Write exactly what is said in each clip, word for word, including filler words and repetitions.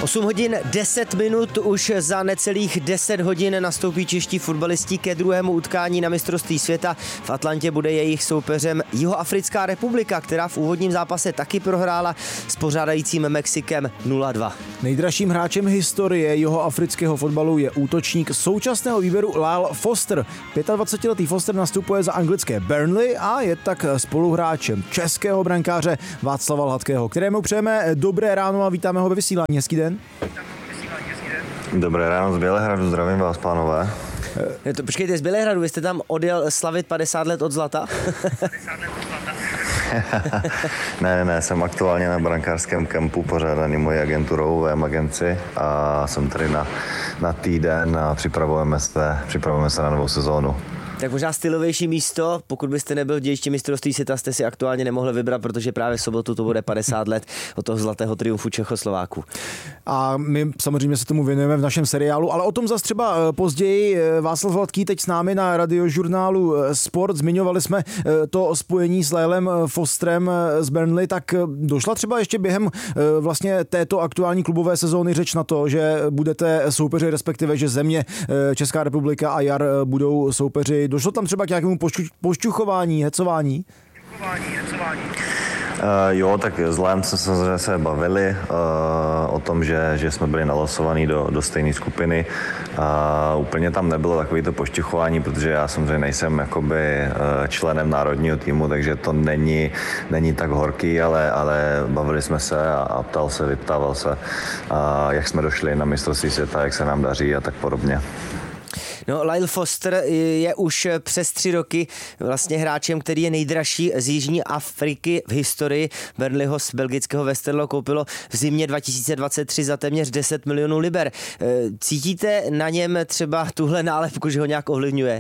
osm hodin deset minut, už za necelých deset hodin nastoupí čeští fotbalisti ke druhému utkání na mistrovství světa. V Atlantě bude jejich soupeřem Jihoafrická republika, která v úvodním zápase taky prohrála s pořádajícím Mexikem nula dva. Nejdražším hráčem historie jihoafrického fotbalu je útočník současného výběru Lyle Foster. dvacetipětiletý Foster nastupuje za anglické Burnley a je tak spoluhráčem českého brankáře Václava Hladkého, kterému přejeme dobré ráno a vítáme ho ve vysílání. Hezký den. Dobré ráno z Bělehradu, zdravím vás, pánové. To, počkejte, z Bělehradu, vy jste tam odjel slavit padesát let od zlata? ne, ne, jsem aktuálně na brankářském kempu pořádaný mojí agenturou V M agenci a jsem tady na, na týden a připravujeme se, připravujeme se na novou sezónu. Tak možná stylovější místo, pokud byste nebyl v dějišti mistrovství světa, jste si aktuálně nemohli vybrat, protože právě v sobotu to bude padesát let od toho zlatého triumfu Čechoslováků. A my samozřejmě se tomu věnujeme v našem seriálu, ale o tom zase třeba později. Václav Hladký teď s námi na radiožurnálu Sport. Zmiňovali jsme to spojení s Lylem Fosterem z Burnley, tak došla třeba ještě během vlastně této aktuální klubové sezóny řeč na to, že budete soupeři, respektive že země Česká republika a Jar budou soupeři. Došlo tam třeba k nějakému pošťuchování, hecování? Uh, jo, tak s Lem jsme se bavili uh, o tom, že, že jsme byli nalosovaní do, do stejné skupiny. Uh, úplně tam nebylo takovéto pošťuchování, protože já samozřejmě nejsem jakoby uh, členem národního týmu, takže to není, není tak horký, ale, ale bavili jsme se a, a ptal se, vyptával se, uh, jak jsme došli na mistrovství světa, jak se nám daří a tak podobně. No, Lyle Foster je už přes tři roky vlastně hráčem, který je nejdražší z Jižní Afriky v historii. Burnleyho z belgického Westerlo koupilo v zimě dva tisíce dvacet tři za téměř deset milionů liber. Cítíte na něm třeba tuhle nálepku, že ho nějak ovlivňuje?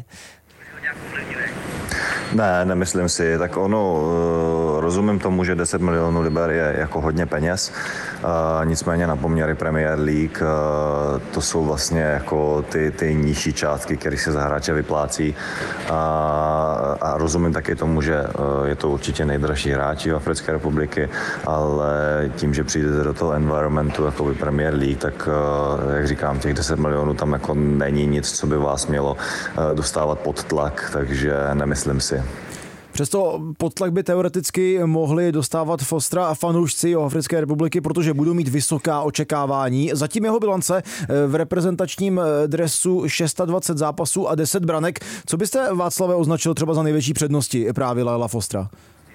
Ne, nemyslím si. Tak ono, rozumím tomu, že deset milionů liber je jako hodně peněz. Nicméně na poměry Premier League to jsou vlastně jako ty, ty nižší částky, které se za hráče vyplácí. A, a rozumím taky tomu, že je to určitě nejdražší hráč v Africké republiky, ale tím, že přijdete do toho environmentu jako by Premier League, tak jak říkám, těch deset milionů tam jako není nic, co by vás mělo dostávat pod tlak, takže nemyslím si. Přesto podtlak by teoreticky mohli dostávat Fostera a fanoušci Jihoafrické republiky, protože budou mít vysoká očekávání. Zatím jeho bilance v reprezentačním dresu dvacet šest zápasů a deset branek. Co byste, Václave, označil třeba za největší přednosti právě Lyla Fostera?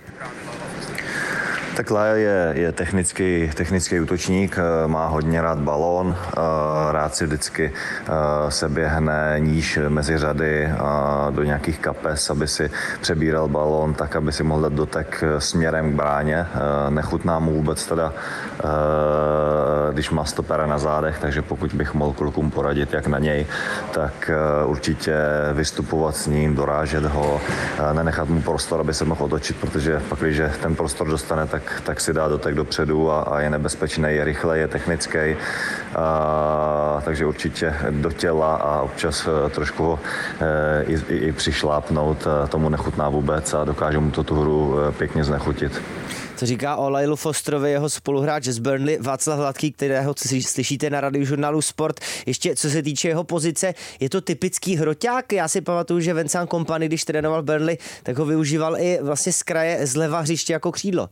Tak Lyle je, je technický, technický útočník, má hodně rád balón, rád si vždycky se běhne níž mezi řady do nějakých kapes, aby si přebíral balón tak, aby si mohl dát dotek směrem k bráně. Nechutná mu vůbec teda, když má stopera na zádech, takže pokud bych mohl klukům poradit, jak na něj, tak určitě vystupovat s ním, dorážet ho, nenechat mu prostor, aby se mohl otočit, protože pak, když ten prostor dostane, tak tak si dá dotek dopředu a, a je nebezpečný, je rychlej, je technický, a, takže určitě do těla a občas trošku ho e, i, i, i přišlápnout, tomu nechutná vůbec a dokáže mu to tu hru pěkně znechutit. Co říká o Lylu Fosterovi jeho spoluhráč z Burnley Václav Hladký, kterého slyšíte na radiožurnálu Sport. Ještě co se týče jeho pozice, je to typický hroťák. Já si pamatuju, že Vincent Kompany, když trénoval Burnley, tak ho využíval i vlastně z kraje zleva hřiště jako křídlo.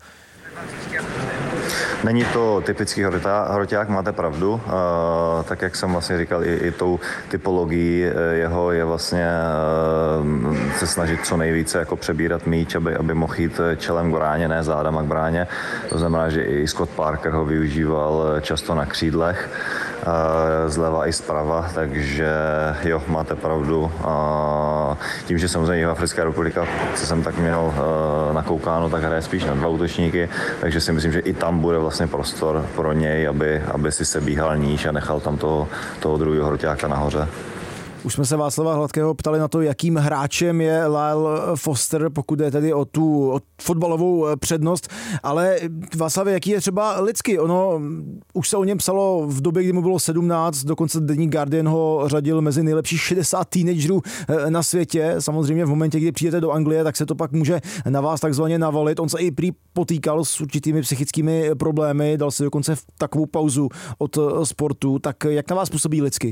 Není to typický hroťák, máte pravdu. Uh, tak jak jsem vlastně říkal, i, i tou typologií jeho je vlastně uh, se snažit co nejvíce jako přebírat míč, aby, aby mohl jít čelem k bráně, ne zádama k bráně. To znamená, že i Scott Parker ho využíval často na křídlech, uh, zleva i zprava, takže jo, máte pravdu. Uh, tím, že samozřejmě Jihoafrická republika, co jsem tak měl uh, nakoukáno, tak hraje spíš na dva útočníky, takže si myslím, že i tam bude vlastně prostor pro něj, aby, aby si se bíhal níž a nechal tam toho, toho druhého hroťáka nahoře. Už jsme se Václava Hladkého ptali na to, jakým hráčem je Lyle Foster, pokud je tedy o tu o fotbalovou přednost, ale Václavě, jaký je třeba lidsky? Ono, už se o něm psalo v době, kdy mu bylo sedmnáct, dokonce deník Guardian ho řadil mezi nejlepší šedesát teenagerů na světě. Samozřejmě v momentě, kdy přijdete do Anglie, tak se to pak může na vás takzvaně navalit. On se i prý potýkal s určitými psychickými problémy, dal si dokonce takovou pauzu od sportu. Tak jak na vás působí lidsky?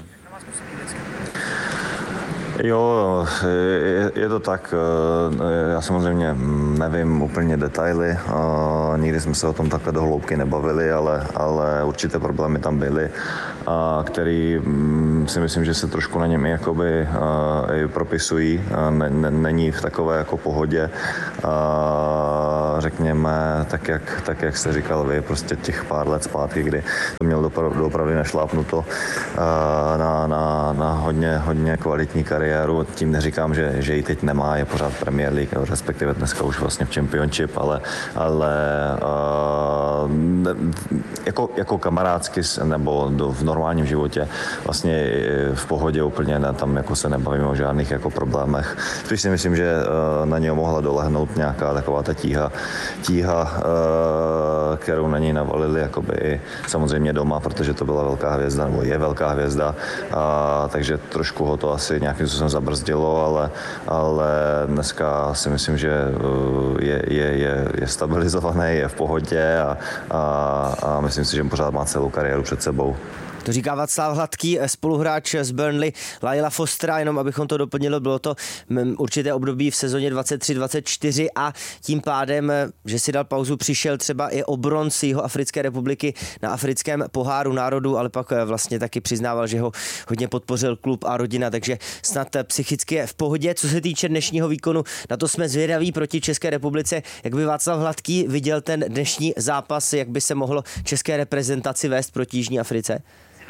Jo, je, je to tak. Já samozřejmě nevím úplně detaily, nikdy jsme se o tom takhle do hloubky nebavili, ale, ale určité problémy tam byly, který si myslím, že se trošku na něm i jakoby i propisují. Není v takové jako pohodě, řekněme, tak jak, tak jak jste říkal vy, prostě těch pár let zpátky, kdy to měl dopravdu, dopravdu našlápnuto na, na, na hodně, hodně kvalitní kariéru. Tím neříkám, že, že ji teď nemá, je pořád Premier League, respektive dneska už vlastně v Championship, ale, ale uh, jako, jako kamarádsky nebo do, v normálním životě vlastně v pohodě úplně, ne, tam jako se nebavíme o žádných jako problémech. Spíš si myslím, že uh, na něho mohla dolehnout nějaká taková ta tíha, tíha uh, kterou na něj navalili jakoby i samozřejmě doma, protože to byla velká hvězda, nebo je velká hvězda, uh, takže trošku ho to asi nějakým způsobem zabrzdilo, ale, ale dneska si myslím, že je, je, je, je stabilizovaný, je v pohodě a, a, a myslím si, že pořád má celou kariéru před sebou. To říká Václav Hladký, spoluhráč z Burnley Lyle Fostera, jenom abychom to doplnili, bylo to určité období v sezóně dvacet tři dvacet čtyři a tím pádem, že si dal pauzu, přišel třeba i o bronz Jihoafrické republiky na africkém poháru národů, ale pak vlastně taky přiznával, že ho hodně podpořil klub a rodina, takže snad psychicky je v pohodě. Co se týče dnešního výkonu, na to jsme zvědaví proti České republice. Jak by Václav Hladký viděl ten dnešní zápas, jak by se mohlo české reprezentaci vést proti Jižní Africe?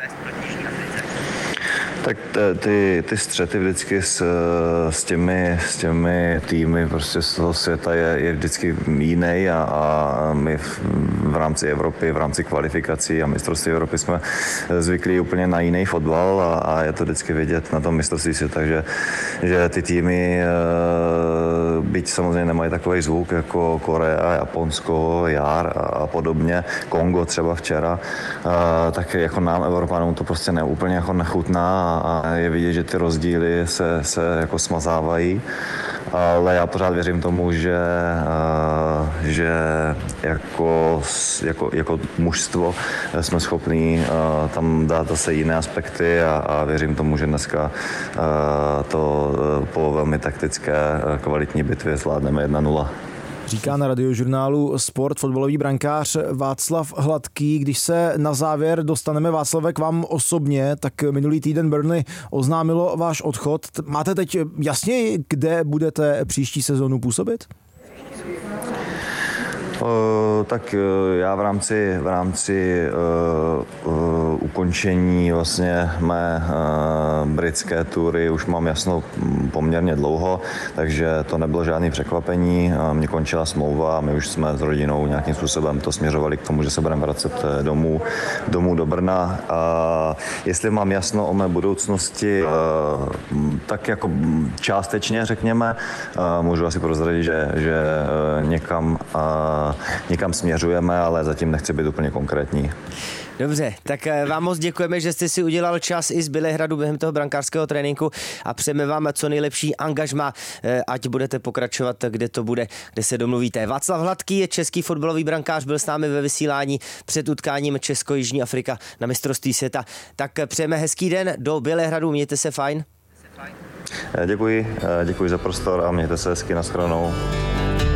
Tak ty, ty střety vždycky s, s, těmi, s těmi týmy prostě z toho světa je, je vždycky jiný a, a my v, v rámci Evropy, v rámci kvalifikací a mistrovství Evropy jsme zvyklí úplně na jiný fotbal a, a je to vždycky vidět na tom mistrovství světa, že, že ty týmy, byť samozřejmě nemají takový zvuk jako Korea, Japonsko, Jar a, a podobně, Kongo třeba včera, tak jako nám Evropanům to prostě neúplně jako nechutná a je vidět, že ty rozdíly se, se jako smazávají, ale já pořád věřím tomu, že, že jako, jako, jako mužstvo jsme schopní tam dát zase jiné aspekty a, a věřím tomu, že dneska to po velmi taktické kvalitní bitvě zvládneme jedna nula. Říká na Radiožurnálu Sport fotbalový brankář Václav Hladký. Když se na závěr dostaneme, Václave, k vám osobně, tak minulý týden Burnley oznámilo váš odchod. Máte teď jasně, kde budete příští sezónu působit? Uh, tak uh, já v rámci, v rámci uh, uh, ukončení vlastně mé uh, britské tury už mám jasno poměrně dlouho, takže to nebylo žádné překvapení. Uh, Mně končila smlouva a my už jsme s rodinou nějakým způsobem to směřovali k tomu, že se budeme vracet domů, domů do Brna. Uh, jestli mám jasno o mé budoucnosti, uh, tak jako částečně řekněme, uh, můžu asi prozradit, že, že uh, někam uh, Někam směřujeme, ale zatím nechci být úplně konkrétní. Dobře, tak vám moc děkujeme, že jste si udělal čas i z Bělehradu během toho brankářského tréninku a přejeme vám co nejlepší angažmá, ať budete pokračovat, kde to bude, kde se domluvíte. Václav Hladký je český fotbalový brankář, byl s námi ve vysílání před utkáním Česko-Jižní Afrika na mistrovství světa. Tak přejeme hezký den do Bělehradu, mějte se fajn. Děkuji, děkuji za prostor a mějte se hezky, nashledanou.